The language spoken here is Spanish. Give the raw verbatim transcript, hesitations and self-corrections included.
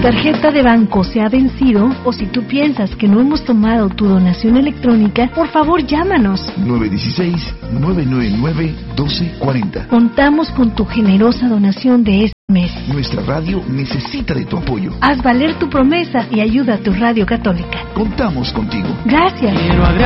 tarjeta de banco se ha vencido o si tú piensas que no hemos tomado tu donación electrónica, por favor llámanos. nueve uno seis, nueve nueve nueve, uno dos cuatro cero. Contamos con tu generosa donación de este mes. Nuestra radio necesita de tu apoyo. Haz valer tu promesa y ayuda a tu radio católica. Contamos contigo. Gracias.